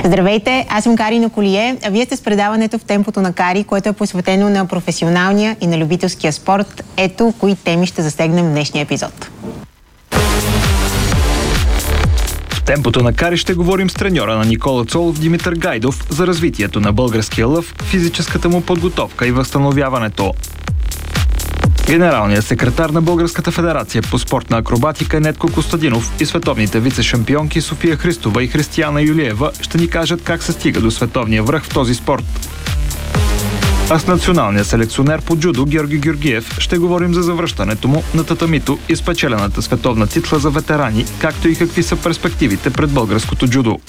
Здравейте, аз съм Карина Колие, а вие сте с предаването в темпото на Кари, което е посветено на професионалния и на любителския спорт. Ето кои теми ще засегнем в днешния епизод. В темпото на Кари ще говорим с треньора на Никола Цолов Димитър Гайдов за развитието на българския лъв, физическата му подготовка и възстановяването. Генералният секретар на Българската федерация по спортна акробатика Нетко Костадинов и световните вице-шампионки София Христова и Християна Юлиева ще ни кажат как се стига до световния връх в този спорт. А с националния селекционер по джудо Георги Георгиев ще говорим за завръщането му на татамито и спечелената световна титла за ветерани, както и какви са перспективите пред българското джудо.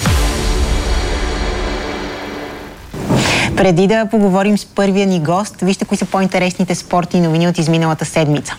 Преди да поговорим с първия ни гост, вижте кои са по-интересните спортни новини от изминалата седмица.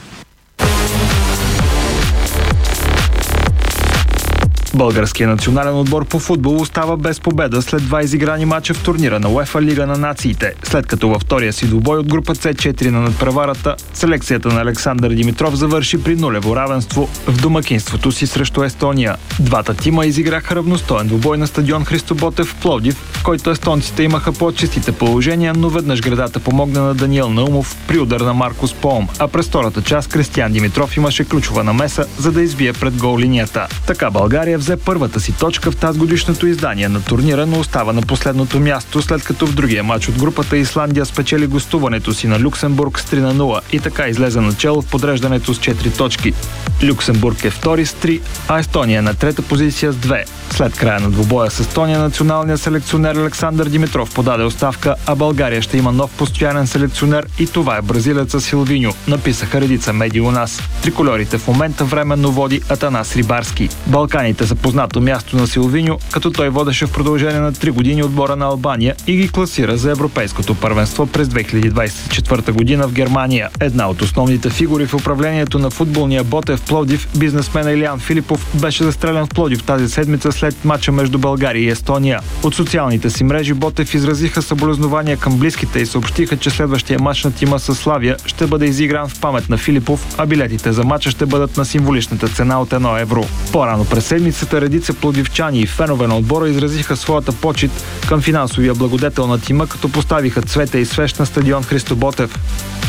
Българският национален отбор по футбол остава без победа след 2 изиграни мача в турнира на УЕФА Лига на нациите, след като във втория си двубой от група С4 на надпреварата, селекцията на Александър Димитров завърши при нулево равенство в домакинството си срещу Естония. Двата тима изиграха равностоен двубой на стадион Христо Ботев в Пловдив, в който естонците имаха по-чистите положения, но веднъж гредата помогна на Даниел Наумов при удар на Маркус Поом, а през втората част Кристиян Димитров имаше ключова намеса, за да избие пред гол линията. Така България взе първата си точка в тазгодишното издание на турнира, но остава на последното място, след като в другия матч от групата Исландия спечели гостуването си на Люксембург с 3-0 и така излезе начело в подреждането с 4 точки. Люксембург е втори с 3, а Естония е на трета позиция с 2. След края на двубоя с Естония, националният селекционер Александър Димитров подаде оставка, а България ще има нов постоянен селекционер и това е бразилецът Силвиньо, написаха редица медии у нас. Триколорите в момента временно води Атанас Рибарски. Балканите са познато място на Силвиньо, като той водеше в продължение на 3 години отбора на Албания и ги класира за европейското първенство през 2024 година в Германия. Една от основните фигури в управлението на футболния Ботев Пловдив, бизнесмен Илиян Филипов, беше застрелян в Пловдив тази седмица след мача между България и Естония. От социалните си мрежи Ботев изразиха съболезнования към близките и съобщиха, че следващия мач на тима със Славия ще бъде изигран в памет на Филипов, а билетите за мача ще бъдат на символичната цена от 1 евро. По-рано през седмицата редица пловдивчани и фенове на отбора изразиха своята почит към финансовия благодетел на тима, като поставиха цвете и свещ на стадион Христо Ботев.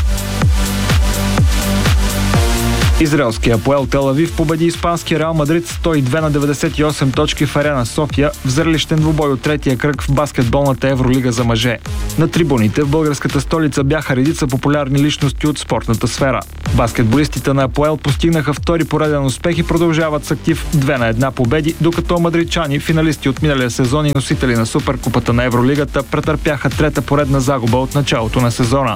Израелския Апоел Тел Авив победи испанския Реал Мадрид 102-98 точки в Арена София в зрелищен двубой от третия кръг в баскетболната Евролига за мъже. На трибуните в българската столица бяха редица популярни личности от спортната сфера. Баскетболистите на Апоел постигнаха втори пореден успех и продължават с актив 2-1 победи, докато мадридчани, финалисти от миналия сезон и носители на Суперкупата на Евролигата, претърпяха трета поредна загуба от началото на сезона.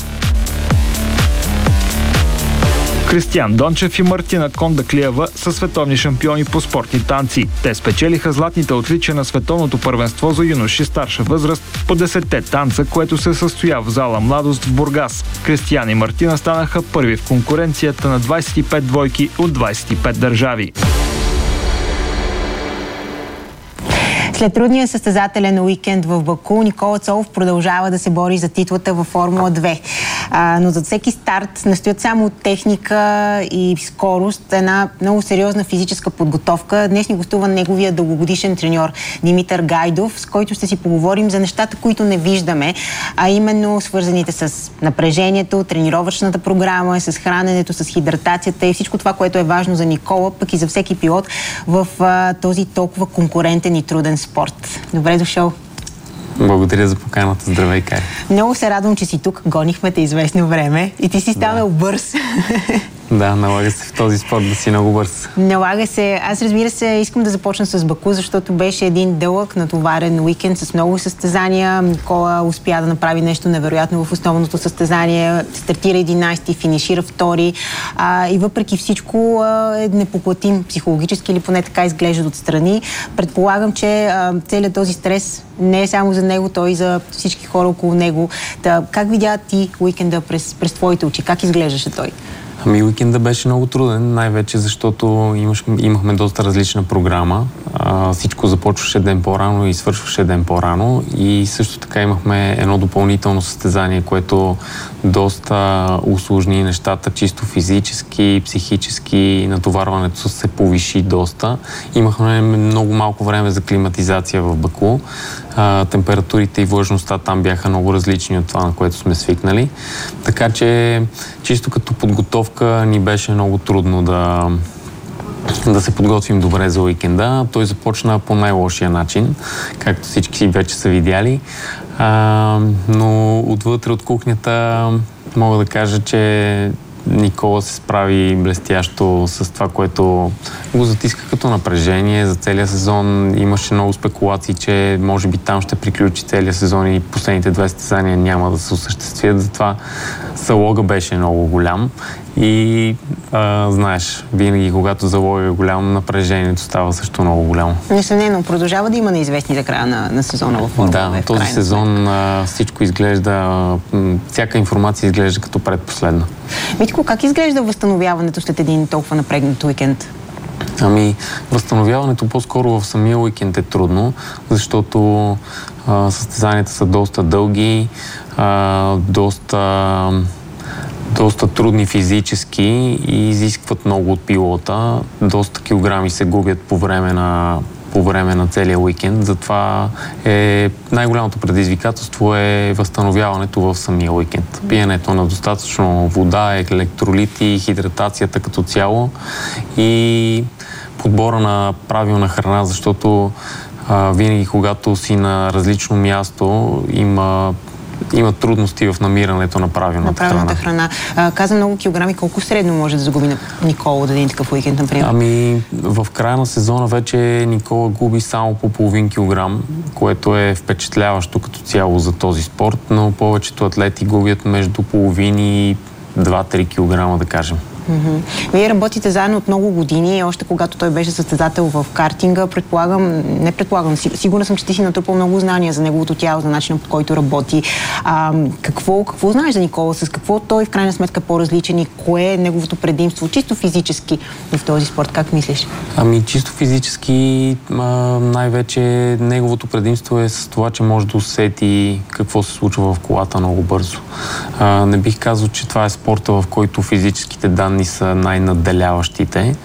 Кристиян Дончев и Мартина Кондаклиева са световни шампиони по спортни танци. Те спечелиха златните отличия на световното първенство за юноши старша възраст по 10-те танца, което се състоя в зала Младост в Бургас. Кристиян и Мартина станаха първи в конкуренцията на 25 двойки от 25 държави. След трудния състезателен уикенд в Баку, Никола Цолов продължава да се бори за титлата във Формула 2. Но за всеки старт настоят само техника и скорост, една много сериозна физическа подготовка. Днес ни гостува неговия дългогодишен треньор Димитър Гайдов, с който ще си поговорим за нещата, които не виждаме, а именно свързаните с напрежението, тренировъчната програма, с храненето, с хидратацията и всичко това, което е важно за Никола, пък и за всеки пилот в този толкова конкурентен и труден спорт. Добре дошъл! Благодаря за поканата. Здравей, Кари. Много се радвам, че си тук. Гонихме те известно време и ти си станал бърз. Да, налага се в този спорт да си много бърз. Налага се. Аз, разбира се, искам да започна с Баку, защото беше един дълъг, натоварен уикенд с много състезания. Никола успя да направи нещо невероятно в основното състезание. Стартира 11-ти, финишира 2-ри. И въпреки всичко е непоплатим психологически, или поне така изглежда отстрани. Предполагам, че целият този стрес не е само за него, той и за всички хора около него. Как видя ти уикенда през твоите очи? Как изглеждаше той? Ами уикенда беше много труден, най-вече защото имахме доста различна програма. Всичко започваше ден по-рано и свършваше ден по-рано и също така имахме едно допълнително състезание, което доста усложни нещата, чисто физически, психически, натоварването се повиши доста. Имахме много малко време за климатизация в Баку. Температурите и влажността там бяха много различни от това, на което сме свикнали. Така че чисто като подготовка ни беше много трудно да се подготвим добре за уикенда. Той започна по най-лошия начин, както всички вече са видяли. Но отвътре от кухнята мога да кажа, че Никола се справи блестящо с това, което го затиска като напрежение за целия сезон. Имаше много спекулации, че може би там ще приключи целия сезон и последните 2 състезания няма да се осъществят. Затова залога беше много голям. И знаеш, винаги когато залога е голям, напрежението става също много голямо. Несъмнено, продължава да има неизвестни за края на сезона във Формула 2. Да, този сезон всичко изглежда, всяка информация изглежда като предпоследна. Митко, как изглежда възстановяването след един толкова напрегнат уикенд? Ами, възстановяването по-скоро в самия уикенд е трудно, защото състезанията са доста дълги, доста трудни физически и изискват много от пилота. Доста килограми се губят по време на целия уикенд. Затова най-голямото предизвикателство е възстановяването в самия уикенд. Пиенето на достатъчно вода, електролити, хидратацията като цяло и подбора на правилна храна, защото винаги когато си на различно място има трудности в намирането на правилната храна. Каза много килограми. Колко средно може да загуби Никола от един такъв уикенд, например? Ами, в края на сезона вече Никола губи само по половин килограм, което е впечатляващо като цяло за този спорт, но повечето атлети губят между половин и 2-3 килограма, да кажем. Вие работите заедно от много години, още когато той беше състезател в картинга. Сигурна съм, че ти си натрупал много знания за неговото тяло, за начина, по който работи. Какво знаеш за Никола? С какво той в крайна сметка е по-различен и кое е неговото предимство, чисто физически в този спорт? Как мислиш? Ами, чисто физически най-вече неговото предимство е с това, че може да усети какво се случва в колата много бързо. Не бих казал, че това е спорта, в който физическите данни са най-надделяващите,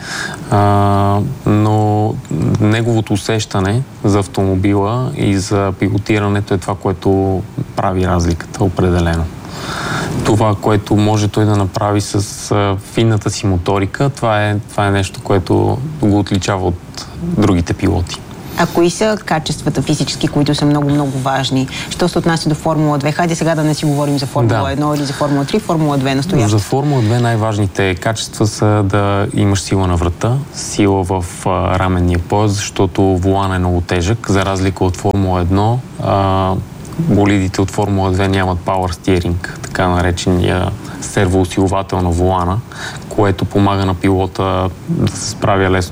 но неговото усещане за автомобила и за пилотирането е това, което прави разликата определено. Това, което може той да направи с финната си моторика, това е нещо, което го отличава от другите пилоти. А кои са качествата физически, които са много важни? Що се отнася до Формула 2? Хайде сега да не си говорим за Формула 1 или за Формула 3, Формула 2 настояща. За Формула 2 най-важните качества са да имаш сила на врата, сила в раменния пояс, защото волан е много тежък. За разлика от Формула 1, болидите от Формула 2 нямат power steering, така наречения сервоусилвател на волана, което помага на пилота да се справя лесно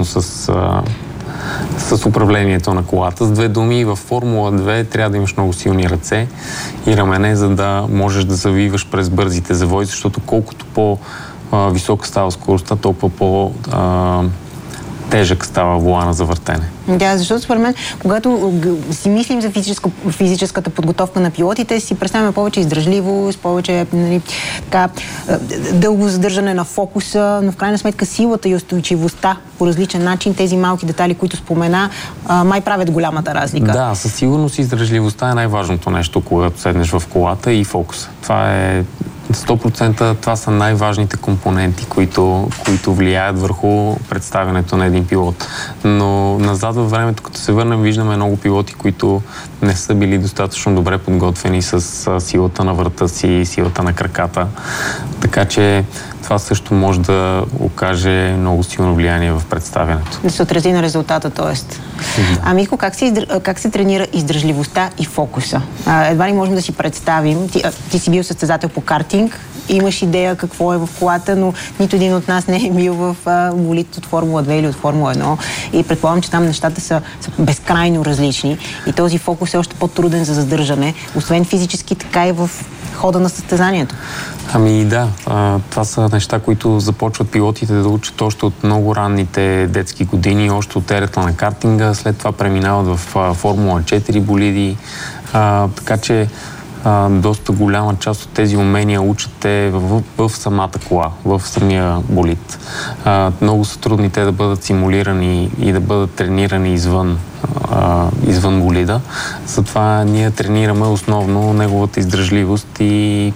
с управлението на колата. С две думи, в Формула 2 трябва да имаш много силни ръце и рамене, за да можеш да завиваш през бързите завои, защото колкото по-висока става скоростта, толкова по-тежък става волана за въртене. Да, защото според мен, когато си мислим за физическата подготовка на пилотите, си представяме повече издръжливост, повече дълго задържане на фокуса, но в крайна сметка силата и устойчивостта по различен начин, тези малки детали, които спомена, май правят голямата разлика. Да, със сигурност издръжливостта е най-важното нещо, когато седнеш в колата, и фокуса. Това е 100%, това са най-важните компоненти, които влияят върху представянето на един пилот. Но назад във времето, като се върнем, виждаме много пилоти, които не са били достатъчно добре подготвени с силата на врата си, силата на краката. Така че това също може да окаже много силно влияние в представянето. Да се отрази на резултата, т.е. Да. Митко, как се тренира издръжливостта и фокуса? Едва ли можем да си представим. Ти си бил състезател по картинг, имаш идея какво е в колата, но нито един от нас не е бил в болид от Формула 2 или от Формула 1. И предполагам, че там нещата са безкрайно различни. И този фокус е още по-труден за задържане. Освен физически, така и в хода на състезанието? Ами да, това са неща, които започват пилотите да учат още от много ранните детски години, още от ерата на картинга, след това преминават в Формула 4 болиди, така че доста голяма част от тези умения учате в самата кола, в самия болид. Много са трудни те да бъдат симулирани и да бъдат тренирани извън болида. Затова ние тренираме основно неговата издръжливост и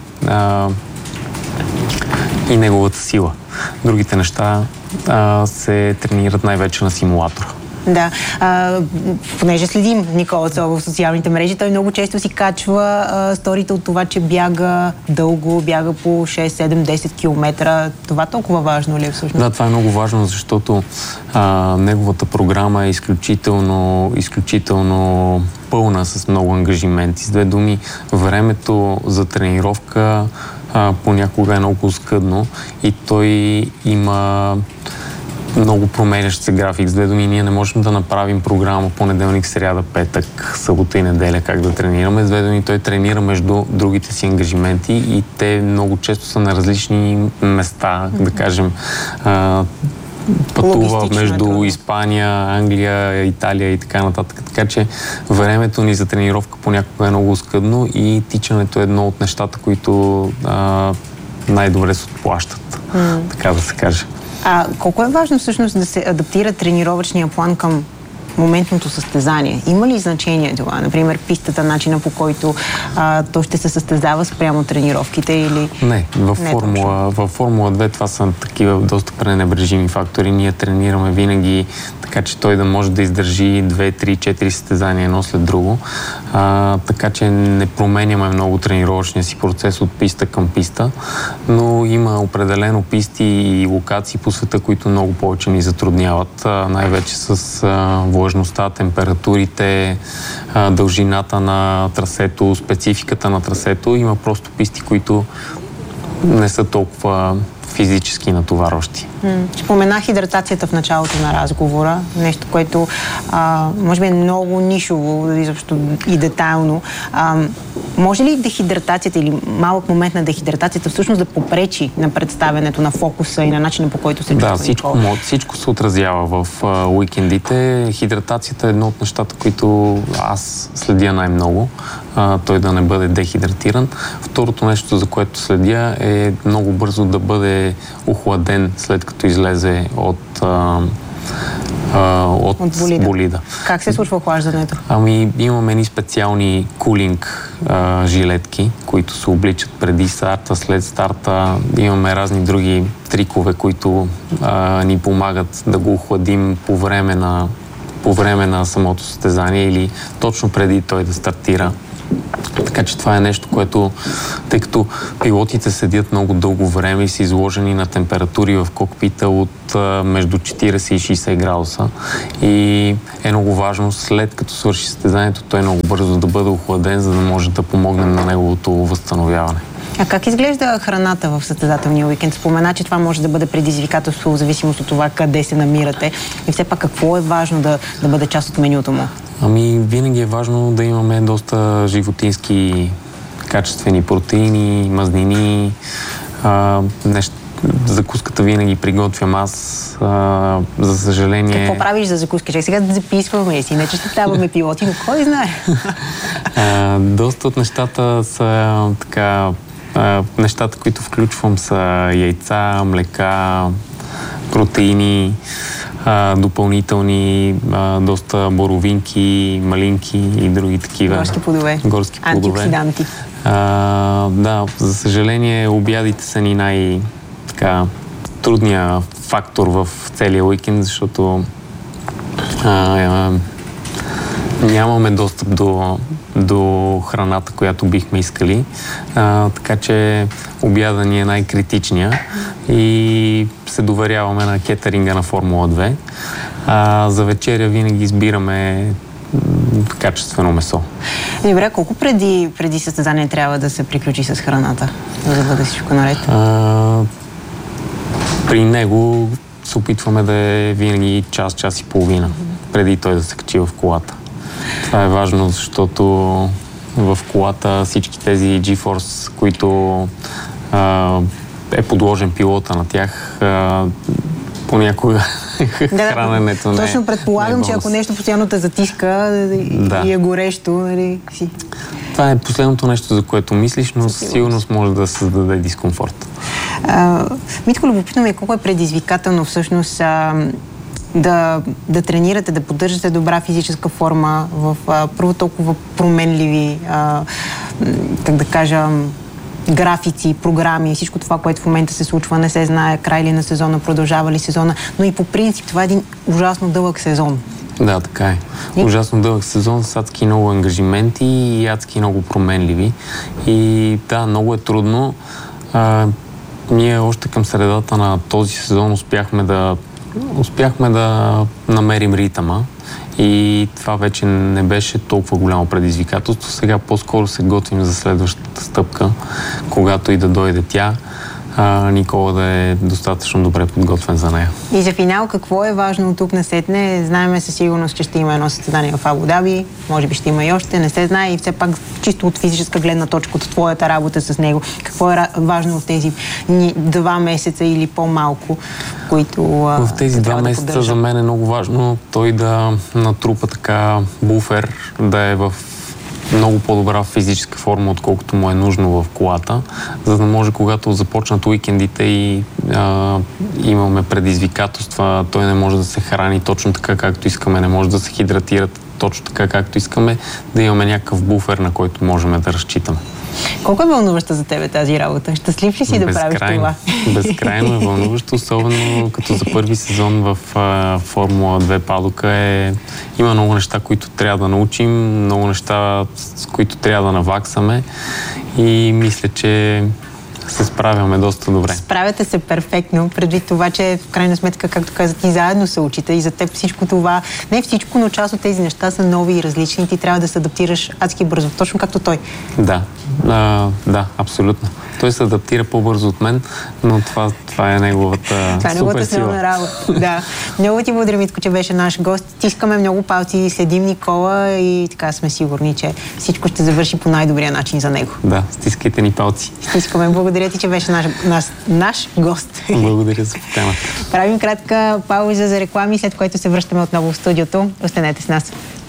неговата сила. Другите неща се тренират най-вече на симулатора. Да, понеже следим Никола Цолов в социалните мрежи, той много често си качва сторите от това, че бяга дълго, бяга по 6, 7, 10 км. Това толкова важно ли е всъщност? Да, това е много важно, защото неговата програма е изключително пълна с много ангажименти. С две думи, времето за тренировка понякога е много скъдно и той има много променящ се график. С две думи, ние не можем да направим програма понеделник, сряда, петък, събота и неделя, как да тренираме. С две думи, той тренира между другите си ангажименти и те много често са на различни места, да кажем, пътува между Испания, Англия, Италия и така нататък. Така че времето ни за тренировка понякога е много скъдно и тичането е едно от нещата, които най-добре се отплащат, така да се каже. Колко е важно всъщност да се адаптира тренировъчния план към моментното състезание? Има ли значение това? Например, пистата, начина по който то ще се състезава спрямо тренировките или... Не, във Формула 2 това са такива доста пренебрежими фактори. Ние тренираме винаги така, че той да може да издържи 2, 3, 4 състезания едно след друго. Така че не променяме много тренировъчния си процес от писта към писта, но има определено писти и локации по света, които много повече ни затрудняват. Най-вече с влажността, температурите, дължината на трасето, спецификата на трасето. Има просто писти, които не са толкова физически натоварващи. Споменах хидратацията в началото на разговора. Нещо, което може би е много нишово изобщо и детайлно. Може ли дехидратацията или малък момент на дехидратацията всъщност да попречи на представянето на фокуса и на начина, по който се чувства? Да, всичко се отразява в уикендите. Хидратацията е едно от нещата, които аз следя най-много. Той да не бъде дехидратиран. Второто нещо, за което следя, е много бързо да бъде охладен, след като излезе от болида. Как се случва охлаждането? Имаме ни специални кулинг жилетки, които се обличат преди старта, след старта. Имаме разни други трикове, които ни помагат да го охладим по време на самото състезание или точно преди той да стартира. Така че това е нещо, което, тъй като пилотите седят много дълго време и са изложени на температури в кокпита от между 40 и 60 градуса и е много важно след като свърши състезанието той много бързо да бъде охладен, за да може да помогнем на неговото възстановяване. А как изглежда храната в състезателния уикенд? Спомена, че това може да бъде предизвикателство в зависимост от това къде се намирате и все пак какво е важно да бъде част от менюто му? Винаги е важно да имаме доста животински качествени протеини, мазнини. Закуската винаги приготвям аз. За съжаление... Какво правиш за закуска? Сега да записваме си, не че ще ставаме пилоти, но кой знае? Доста от нещата са така... Нещата, които включвам са яйца, млека, протеини, допълнителни, доста боровинки, малинки и други такива. Горски плодове. Антиоксиданти. Да, за съжаление обядите са ни най-трудния фактор в целия уикенд, защото нямаме достъп до храната, която бихме искали. Така че обяда ни е най-критичния и се доверяваме на кетеринга на Формула 2. За вечеря винаги избираме качествено месо. Добре, колко преди състезание трябва да се приключи с храната, за да бъде всичко наред? При него се опитваме да е винаги час и половина, преди той да се качи в колата. Това е важно, защото в колата, всички тези GeForce, които е подложен пилота на тях, понякога храненето не е. Точно предполагам, че ако нещо постоянно те затиска и е горещо, нали си. Това е последното нещо, за което мислиш, но със сигурност може да създаде дискомфорт. Митко, любопитно ми е колко е предизвикателно всъщност да тренирате, да поддържате добра физическа форма в първо толкова променливи, как да кажа, графици, програми, всичко това, което в момента се случва, не се знае край ли на сезона, продължава ли сезона, но и по принцип това е един ужасно дълъг сезон. Да, така е. Ужасно дълъг сезон с адски много ангажименти и адски много променливи. И да, много е трудно. Ние още към средата на този сезон успяхме да намерим ритъма и това вече не беше толкова голямо предизвикателство. Сега по-скоро се готвим за следващата стъпка, когато и да дойде тя. Никола да е достатъчно добре подготвен за нея. И за финал, какво е важно от тук насетне? Знаеме със сигурност, че ще има едно състезание в Абу Даби, може би ще има и още, не се знае и все пак чисто от физическа гледна точка, от твоята работа с него. Какво е важно в тези 2 месеца или по-малко, които в тези 2 месеца за мен е много важно той да натрупа така буфер, да е в много по-добра физическа форма, отколкото му е нужно в колата, за да може, когато започнат уикендите и имаме предизвикателства, той не може да се храни точно така, както искаме, не може да се хидратира точно така, както искаме, да имаме някакъв буфер, на който можем да разчитаме. Колко е вълнуваща за тебе тази работа? Щастлив ли си да правиш това? Безкрайно е вълнуващо, особено като за първи сезон в Формула 2 падока има много неща, които трябва да научим, много неща, с които трябва да наваксаме и мисля, че се справяме доста добре. Справяте се перфектно, предвид това, че в крайна сметка, както каза, ти заедно се учите и за теб всичко това, не всичко, но част от тези неща са нови и различни. Ти трябва да се адаптираш адски бързо, точно както той. Да, абсолютно. Той се адаптира по-бързо от мен, но това е неговата супер сила. Работа. Да. Много ти благодаря, Митко, че беше наш гост. Стискаме много палци, следим Никола и така сме сигурни, че всичко ще завърши по най-добрия начин за него. Да, стискайте ни палци. Стискаме. Благодаря ти, че беше наш гост. Благодаря за поканата. Правим кратка пауза за реклами, след което се връщаме отново в студиото. Останете с нас.